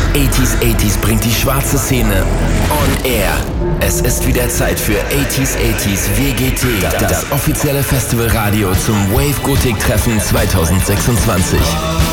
80s bringt die schwarze Szene on air. Es ist wieder Zeit für 80s WGT, das offizielle Festivalradio zum Wave Gothic Treffen 2026.